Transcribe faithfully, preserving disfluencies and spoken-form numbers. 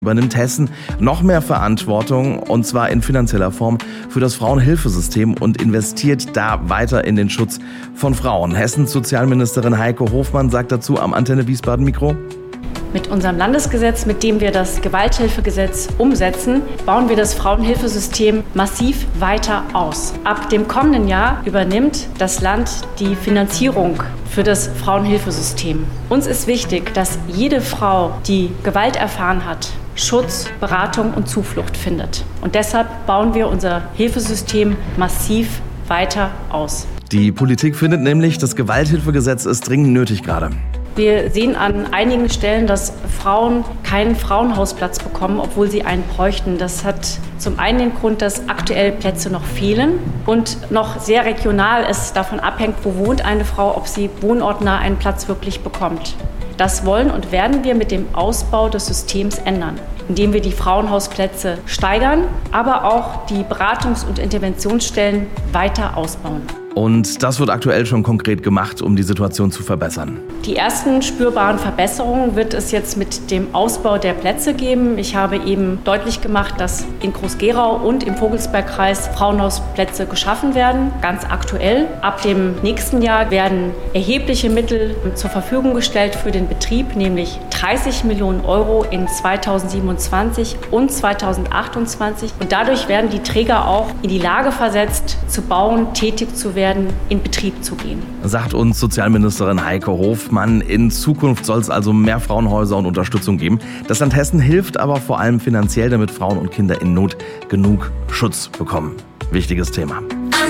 Übernimmt Hessen noch mehr Verantwortung, und zwar in finanzieller Form, für das Frauenhilfesystem und investiert da weiter in den Schutz von Frauen. Hessens Sozialministerin Heike Hofmann sagt dazu am Antenne Wiesbaden Mikro: Mit unserem Landesgesetz, mit dem wir das Gewalthilfegesetz umsetzen, bauen wir das Frauenhilfesystem massiv weiter aus. Ab dem kommenden Jahr übernimmt das Land die Finanzierung für das Frauenhilfesystem. Uns ist wichtig, dass jede Frau, die Gewalt erfahren hat, Schutz, Beratung und Zuflucht findet. Und deshalb bauen wir unser Hilfesystem massiv weiter aus. Die Politik findet nämlich, das Gewalthilfegesetz ist dringend nötig gerade. Wir sehen an einigen Stellen, dass Frauen keinen Frauenhausplatz bekommen, obwohl sie einen bräuchten. Das hat zum einen den Grund, dass aktuell Plätze noch fehlen und noch sehr regional es davon abhängt, wo wohnt eine Frau, ob sie wohnortnah einen Platz wirklich bekommt. Das wollen und werden wir mit dem Ausbau des Systems ändern, indem wir die Frauenhausplätze steigern, aber auch die Beratungs- und Interventionsstellen weiter ausbauen. Und das wird aktuell schon konkret gemacht, um die Situation zu verbessern. Die ersten spürbaren Verbesserungen wird es jetzt mit dem Ausbau der Plätze geben. Ich habe eben deutlich gemacht, dass in Groß-Gerau und im Vogelsbergkreis Frauenhausplätze geschaffen werden, ganz aktuell. Ab dem nächsten Jahr werden erhebliche Mittel zur Verfügung gestellt für den Betrieb, nämlich dreißig Millionen Euro in zweitausendsiebenundzwanzig und zweitausendachtundzwanzig. Und dadurch werden die Träger auch in die Lage versetzt, zu bauen, tätig zu werden, in Betrieb zu gehen. Sagt uns Sozialministerin Heike Hofmann. In Zukunft soll es also mehr Frauenhäuser und Unterstützung geben. Das Land Hessen hilft aber vor allem finanziell, damit Frauen und Kinder in Not genug Schutz bekommen. Wichtiges Thema.